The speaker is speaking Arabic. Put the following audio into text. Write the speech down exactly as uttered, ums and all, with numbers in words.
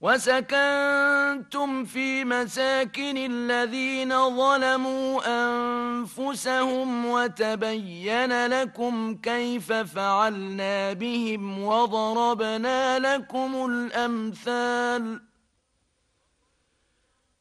وسكنتم في مساكن الذين ظلموا أنفسهم وتبين لكم كيف فعلنا بهم وضربنا لكم الأمثال